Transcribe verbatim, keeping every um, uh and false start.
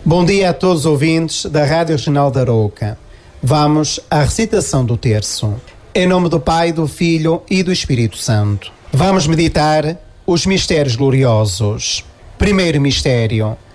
Bom dia a todos os ouvintes da Rádio Regional da Arouca. Vamos à recitação do terço. Em nome do Pai, do Filho e do Espírito Santo. Vamos meditar os mistérios gloriosos. Primeiro mistério,